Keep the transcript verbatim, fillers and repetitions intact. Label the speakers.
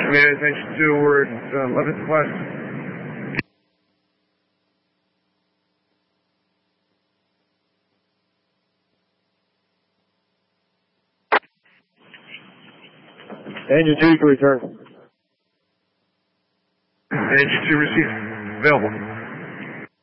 Speaker 1: Mayday Station two, we're at uh, eleventh West.
Speaker 2: Engine two, you can return.
Speaker 1: Engine two received. Available.